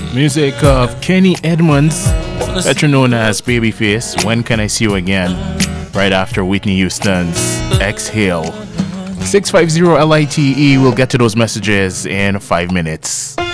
Music of Kenny Edmonds, better known as Babyface. When Can I See You Again? Right after Whitney Houston's Exhale. 650 LITE. We'll get to those messages in 5 minutes.